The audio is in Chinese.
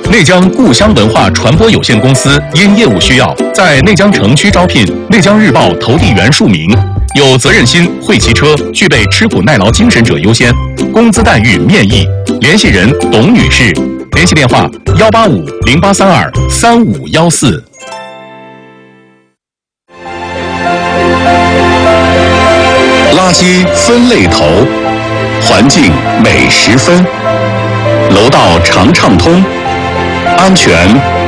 内江故乡文化传播有限公司因业务需要，在内江城区招聘内江日报投递员数名，有责任心、会骑车、具备吃苦耐劳精神者优先，工资待遇面议。联系人董女士，联系电话185-0832-3514。垃圾分类头，环境每10分，楼道常畅通，安全